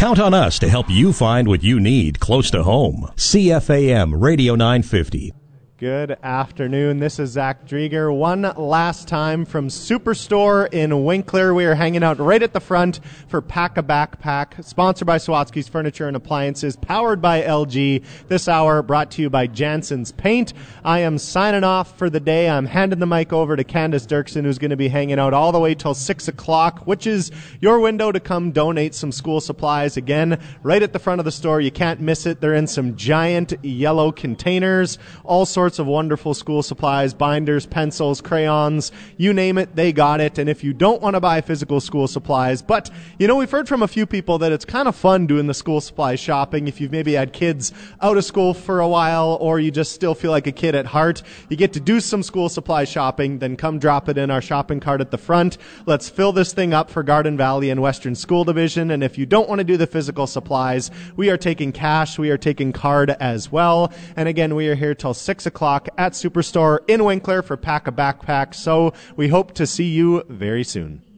Count on us to help you find what you need close to home. CFAM Radio 950. Good afternoon. This is Zach Drieger. One last time from Superstore in Winkler. We are hanging out right at the front for Pack a Backpack, sponsored by Swatsky's Furniture and Appliances, powered by LG. This hour brought to you by Jansen's Paint. I am signing off for the day. I'm handing the mic over to Candace Dirksen, who's going to be hanging out all the way till 6 o'clock, which is your window to come donate some school supplies. Again, right at the front of the store. You can't miss it. They're in some giant yellow containers, all sorts of wonderful school supplies, binders, pencils, crayons, you name it, they got it. And if you don't want to buy physical school supplies, but we've heard from a few people that it's kind of fun doing the school supply shopping. If you've maybe had kids out of school for a while, or you just still feel like a kid at heart, you get to do some school supply shopping, then come drop it in our shopping cart at the front. Let's fill this thing up for Garden Valley and Western School Division. And if you don't want to do the physical supplies, we are taking cash, we are taking card as well. And again, we are here till 6 o'clock at Superstore in Winkler for Pack a Backpack. So we hope to see you very soon.